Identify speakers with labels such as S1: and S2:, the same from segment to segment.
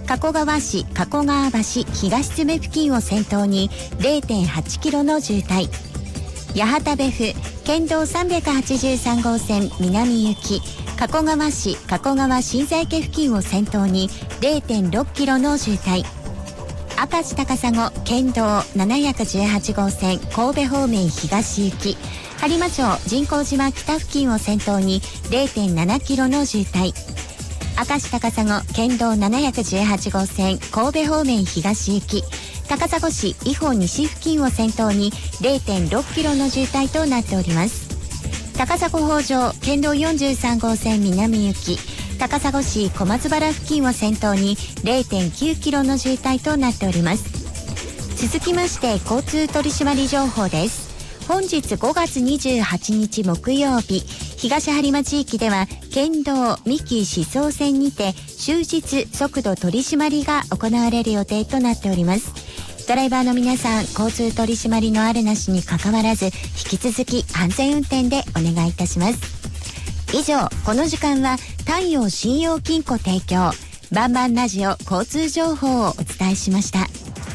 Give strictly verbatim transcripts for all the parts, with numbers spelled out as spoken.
S1: 加古川市加古川橋東詰付近を先頭に れいてんはちキロの渋滞。八幡部府県道さんびゃくはちじゅうさん号線南行き加古川市加古川新在家付近を先頭に れいてんろっキロの渋滞。明石高砂県道ななひゃくじゅうはち号線神戸方面東行き播磨町神光島北付近を先頭に れいてんななキロの渋滞。明石高砂県道ななひゃくじゅうはち号線神戸方面東行き高砂市伊保西付近を先頭に れいてんろっキロの渋滞となっております。高砂北条県道よんじゅうさん号線南行き高砂市小松原付近を先頭に れいてんきゅうキロの渋滞となっております。続きまして交通取締情報です。本日ごがつにじゅうはちにち木曜日、東播磨地域では県道三木思想線にて終日速度取り締まりが行われる予定となっております。ドライバーの皆さん、交通取り締まりのあるなしにかかわらず引き続き安全運転でお願いいたします。以上、この時間は太陽信用金庫提供バンバンラジオ交通情報をお伝えしました。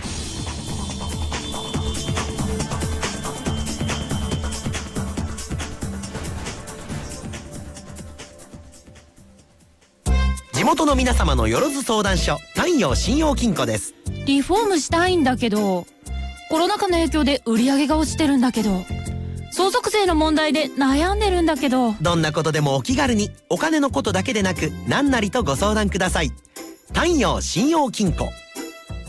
S2: 地元の皆様のよろず相談所太陽信用金庫です。
S3: リフォームしたいんだけど、コロナ禍の影響で売り上げが落ちてるんだけど、相続税の問題で悩んでるんだけど。
S2: どんなことでもお気軽に、お金のことだけでなく何なりとご相談ください。太陽信用金庫